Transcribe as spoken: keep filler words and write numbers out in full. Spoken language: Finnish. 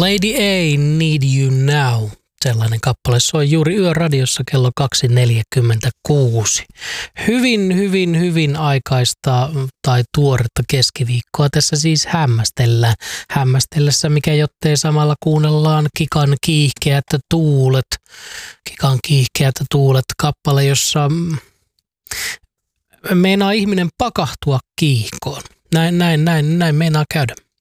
Lady A, Need You Now. Sellainen kappale soi juuri Yöradiossa kello kaksi neljäkymmentäkuusi. Hyvin, hyvin, hyvin aikaista tai tuoretta keskiviikkoa tässä siis hämmästellään. Hämmästellessä, mikä jottei samalla kuunnellaan Kikan kiihkeät tuulet. Kikan kiihkeät tuulet, kappale, jossa meinaa ihminen pakahtua kiihkoon. Näin, näin, näin, näin meinaa käydä.